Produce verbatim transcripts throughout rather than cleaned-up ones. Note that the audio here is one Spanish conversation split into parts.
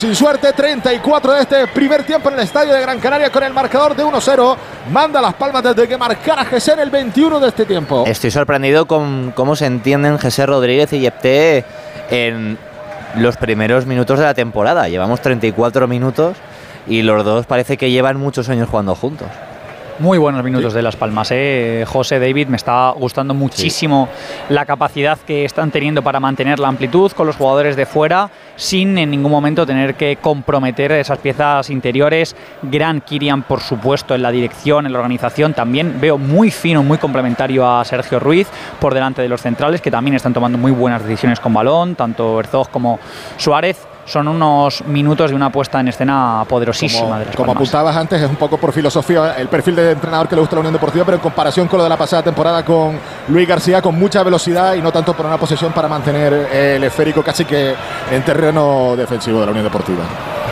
Sin suerte, treinta y cuatro de este primer tiempo en el estadio de Gran Canaria con el marcador de uno cero. Manda Las Palmas desde que marcara Jesse en el veintiuno de este tiempo. Estoy sorprendido con cómo se entienden Jesse Rodríguez y Yepté en los primeros minutos de la temporada. Llevamos treinta y cuatro minutos y los dos parece que llevan muchos años jugando juntos. Muy buenos minutos sí. de Las Palmas, ¿eh? José David, me está gustando muchísimo sí. la capacidad que están teniendo para mantener la amplitud con los jugadores de fuera, sin en ningún momento tener que comprometer esas piezas interiores. Gran Kirian, por supuesto, en la dirección, en la organización. También veo muy fino, muy complementario a Sergio Ruiz por delante de los centrales, que también están tomando muy buenas decisiones con balón, tanto Herzog como Suárez. Son unos minutos de una puesta en escena poderosísima como, de Las como Palmas. apuntabas antes, es un poco por filosofía el perfil de entrenador que le gusta a la Unión Deportiva, pero en comparación con lo de la pasada temporada con Luis García, con mucha velocidad y no tanto por una posesión para mantener el esférico casi que en terreno defensivo de la Unión Deportiva.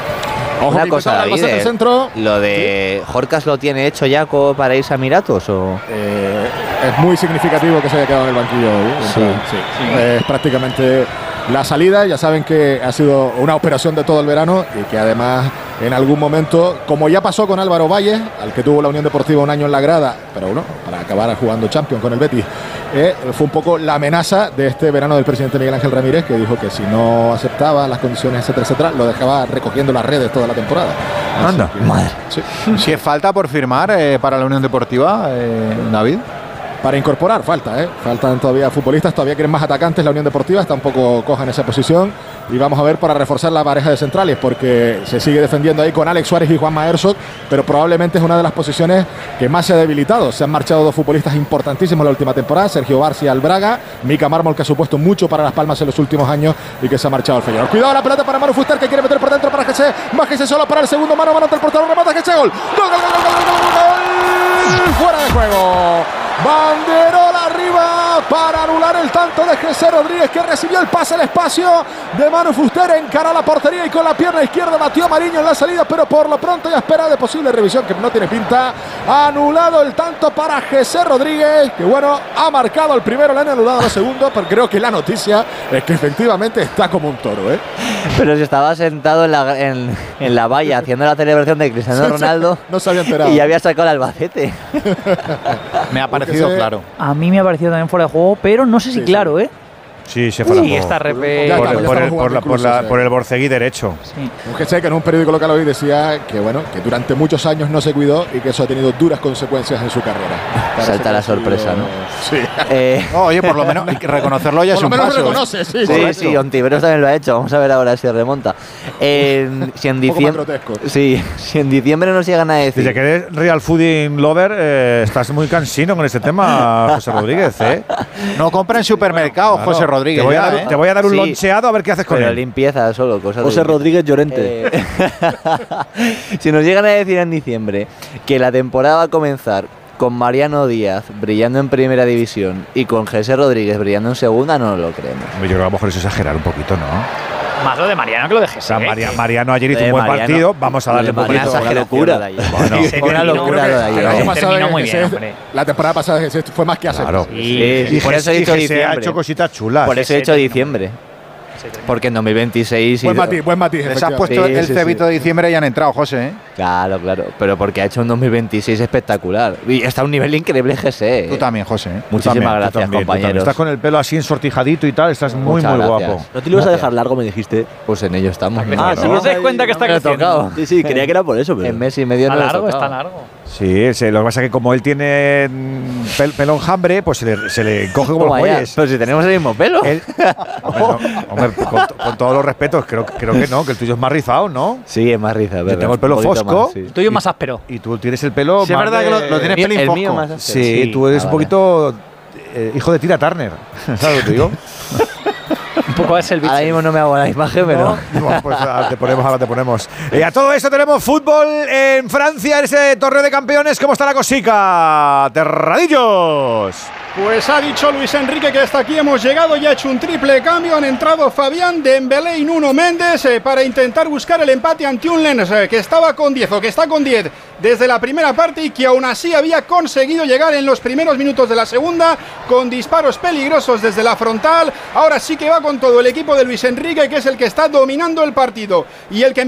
Ojo, una cosa, David, el centro. ¿Lo de ¿Sí? Jorcas lo tiene hecho ya para irse a Miratos? O? Eh, es muy significativo que se haya quedado en el banquillo hoy. Sí. Sí. Sí. Es prácticamente la salida. Ya saben que ha sido una operación de todo el verano y que además en algún momento, como ya pasó con Álvaro Valles, al que tuvo la Unión Deportiva un año en la grada, pero bueno, para acabar jugando Champions con el Betis, eh, fue un poco la amenaza de este verano del presidente Miguel Ángel Ramírez, que dijo que si no aceptaba las condiciones, etcétera, etcétera, lo dejaba recogiendo las redes toda la temporada. Anda, que, madre. Sí. Si es falta por firmar eh, para la Unión Deportiva, eh, David. Para incorporar, falta, ¿eh? Faltan todavía futbolistas, todavía quieren más atacantes. La Unión Deportiva está un poco coja en esa posición. Y vamos a ver para reforzar la pareja de centrales, porque se sigue defendiendo ahí con Alex Suárez y Juanma Herzog, pero probablemente es una de las posiciones que más se ha debilitado. Se han marchado dos futbolistas importantísimos en la última temporada, Sergio Barcia al Braga, Mika Mármol, que ha supuesto mucho para Las Palmas en los últimos años y que se ha marchado al Feyenoord. Cuidado la pelota para Manu Fuster, que quiere meter por dentro para Jesse. Va Jesse solo para el segundo, mano a mano ante el portero, remata Jesse, gol. ¡Gol, gol, gol, gol, gol, gol, gol! ¡Fuera de juego! Banderola arriba para anular el tanto de Jesse Rodríguez, que recibió el pase al espacio de Manu Fuster, encaró la portería y con la pierna izquierda batió a Mariño en la salida, pero por lo pronto ya espera de posible revisión, que no tiene pinta. Anulado el tanto para Jesse Rodríguez, que bueno, ha marcado el primero, le han anulado el segundo, pero creo que la noticia es que efectivamente está como un toro, ¿eh? Pero si estaba sentado en la, en, en la valla haciendo la celebración de Cristiano Ronaldo. No se había enterado. Y ya había sacado el Albacete. Me ha parecido claro. A mí me ha parecido también fuera de juego, pero no sé si sí, claro, sí. ¿eh? Sí, se fue sí, está repe... por, por, por, el, por, la, incluso, por, la, o sea, por el Borcegui derecho. Sí. Un Jesse que en un periódico local hoy decía que bueno, que durante muchos años no se cuidó y que eso ha tenido duras consecuencias en su carrera. Salta la sorpresa, ¿no? Sí. Eh, no, oye, por lo menos hay que reconocerlo ya es un paso. Por lo menos reconoce, sí. Sí, sí, Ontiveros también lo ha hecho. Vamos a ver ahora si remonta. Eh, si en diciembre, sí, si en diciembre nos llegan a decir. Desde que eres Real Fooding Lover, eh, estás muy cansino con este tema, José Rodríguez, ¿eh? No compra en supermercados, claro, José Rodríguez. Te voy, ya, a, dar, ¿eh? te voy a dar un sí, loncheado a ver qué haces con pero él. Limpieza solo, cosas José de Rodríguez Llorente. Eh, si nos llegan a decir en diciembre que la temporada va a comenzar con Mariano Díaz brillando en primera división y con Jesse Rodríguez brillando en segunda, no lo creemos. Yo creo que a lo mejor es exagerar un poquito, ¿no? Más lo de Mariano que lo de Jesse. O sea, Mariano, Mariano ayer hizo un buen Mariano, partido, vamos a darle un poquito. Una locura. Bueno, una locura lo de ayer. Terminó muy bien, hombre. La temporada pasada fue más que hacer. Claro. Sí, sí, por eso he dicho diciembre. Ha hecho cositas chulas. Por eso he dicho diciembre. Porque en dos mil veintiséis... Buen matiz, buen matiz. Les has puesto sí, el sí, cebito sí. de diciembre y han entrado, José, ¿eh? Claro, claro. Pero porque ha hecho un dos mil veintiséis espectacular. Y está a un nivel increíble, Jesse. Tú también, José. ¿eh? Muchísimas también, gracias, también, compañeros. Estás con el pelo así ensortijadito y tal. Estás muy, Muchas muy gracias. guapo. ¿No te lo ibas a dejar largo, me dijiste? Pues en ello estamos. Ah, si no te das cuenta que está creciendo. Sí, sí, creía que era por eso. Pero... En mes y medio está no largo, está largo. Sí, sí, lo que pasa es que como él tiene pel pelo enjambre, pues se le, se le coge como los bueyes. Pero si tenemos el mismo pelo. Él, hombre, no, hombre, con, con todos los respetos, creo, creo que no, que el tuyo es más rizado, ¿no? Sí, es más rizado. Yo tengo el pelo fosco. Más, sí. El tuyo es más áspero. Y, y tú tienes el pelo sí, más es verdad de, que lo, lo tienes pelín fosco. Mío más sí, sí, tú eres ah, un poquito eh, hijo de Tina Turner. ¿Sabes lo que te digo? Un poco es el bicho. Ahora mismo no me hago la imagen, pero... No, no, pues ahora te ponemos, ahora te ponemos. Y a todo esto tenemos fútbol en Francia, en ese torneo de campeones. ¿Cómo está la cosica? Terradillos. Pues ha dicho Luis Enrique que hasta aquí hemos llegado y ha hecho un triple cambio. Han entrado Fabián, Dembélé y Nuno Méndez eh, para intentar buscar el empate ante un Lens eh, que estaba con diez o que está con diez desde la primera parte y que aún así había conseguido llegar en los primeros minutos de la segunda con disparos peligrosos desde la frontal. Ahora sí que va con todo el equipo de Luis Enrique, que es el que está dominando el partido y el que